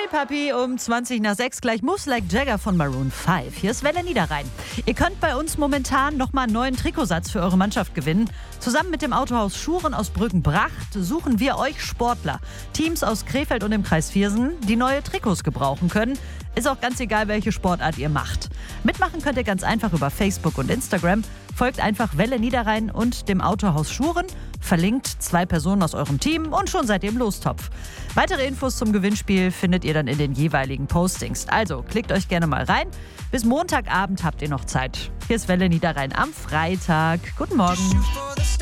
Papi, um 20:20 gleich Moves Like Jagger von Maroon 5. Hier ist Welle Niederrhein. Ihr könnt bei uns momentan nochmal einen neuen Trikotsatz für eure Mannschaft gewinnen. Zusammen mit dem Autohaus Schuren aus Brückenbracht suchen wir euch Sportler, Teams aus Krefeld und dem Kreis Viersen, die neue Trikots gebrauchen können. Ist auch ganz egal, welche Sportart ihr macht. Mitmachen könnt ihr ganz einfach über Facebook und Instagram. Folgt einfach Welle Niederrhein und dem Autohaus Schuren. Verlinkt 2 Personen aus eurem Team und schon seid ihr im Lostopf. Weitere Infos zum Gewinnspiel findet ihr dann in den jeweiligen Postings. Also klickt euch gerne mal rein. Bis Montagabend habt ihr noch Zeit. Hier ist Welle Niederrhein am Freitag. Guten Morgen.